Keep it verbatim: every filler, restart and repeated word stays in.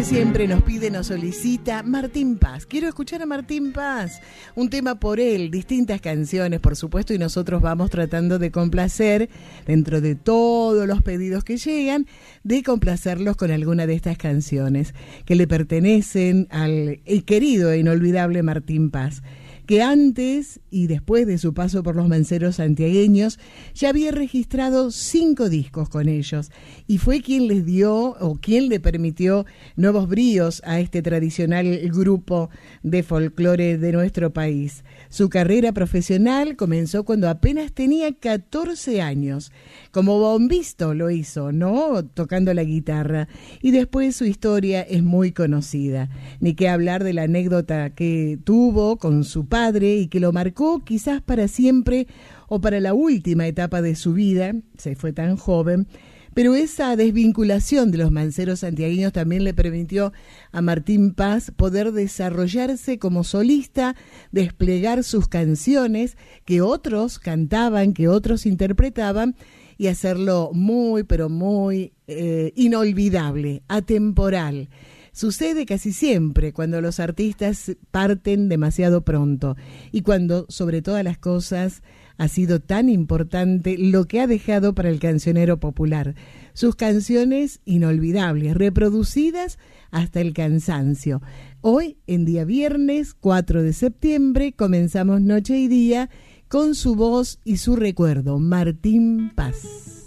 siempre nos pide, nos solicita Martín Paz. Quiero escuchar a Martín Paz, un tema por él, distintas canciones, por supuesto, y nosotros vamos tratando de complacer, dentro de todos los pedidos que llegan, de complacerlos con alguna de estas canciones que le pertenecen al querido e inolvidable Martín Paz, que antes y después de su paso por los Manceros santiagueños ya había registrado cinco discos con ellos y fue quien les dio o quien le permitió nuevos bríos a este tradicional grupo de folclore de nuestro país. Su carrera profesional comenzó cuando apenas tenía catorce años. Como bombisto lo hizo, ¿no? Tocando la guitarra. Y después su historia es muy conocida. Ni que hablar de la anécdota que tuvo con su padre y que lo marcó quizás para siempre o para la última etapa de su vida. Se fue tan joven. Pero esa desvinculación de los Manceros santiagueños también le permitió a Martín Paz poder desarrollarse como solista, desplegar sus canciones que otros cantaban, que otros interpretaban, y hacerlo muy, pero muy eh, inolvidable, atemporal. Sucede casi siempre cuando los artistas parten demasiado pronto y cuando, sobre todas las cosas, ha sido tan importante lo que ha dejado para el cancionero popular. Sus canciones inolvidables, reproducidas hasta el cansancio. Hoy, en día viernes cuatro de septiembre, comenzamos Noche y Día con su voz y su recuerdo, Martín Paz.